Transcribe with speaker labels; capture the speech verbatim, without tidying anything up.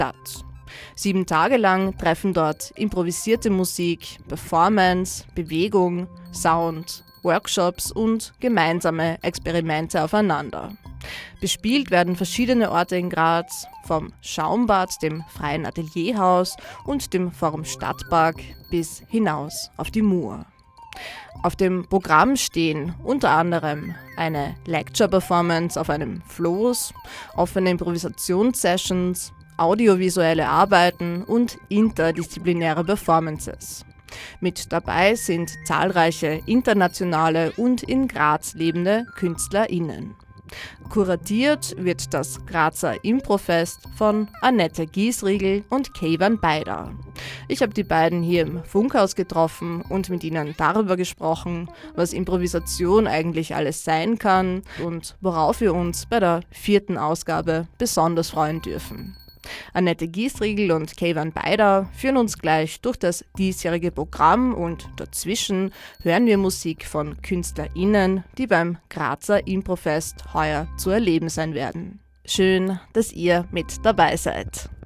Speaker 1: statt. Sieben Tage lang treffen dort improvisierte Musik, Performance, Bewegung, Sound, Workshops und gemeinsame Experimente aufeinander. Bespielt werden verschiedene Orte in Graz, vom Schaumbad, dem Freien Atelierhaus und dem Forum Stadtpark bis hinaus auf die Mur. Auf dem Programm stehen unter anderem eine Lecture-Performance auf einem Floß, offene Improvisationssessions, audiovisuelle Arbeiten und interdisziplinäre Performances. Mit dabei sind zahlreiche internationale und in Graz lebende KünstlerInnen. Kuratiert wird das Grazer Improfest von Annette Giesriegel und Keivan Beider. Ich habe die beiden hier im Funkhaus getroffen und mit ihnen darüber gesprochen, was Improvisation eigentlich alles sein kann und worauf wir uns bei der vierten Ausgabe besonders freuen dürfen. Annette Giesriegel und Keivan Beider führen uns gleich durch das diesjährige Programm und dazwischen hören wir Musik von KünstlerInnen, die beim Grazer Improfest heuer zu erleben sein werden. Schön, dass ihr mit dabei seid.